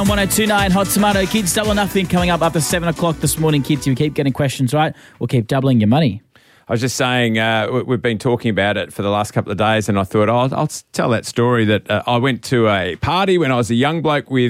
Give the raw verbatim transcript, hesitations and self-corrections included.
On one oh two point nine Hot Tomato, kids, double or nothing coming up after seven o'clock this morning. Kids, if you keep getting questions right, we'll keep doubling your money. I was just saying, uh, we- we've been talking about it for the last couple of days, and I thought, oh, I'll, I'll tell that story that uh, I went to a party when I was a young bloke with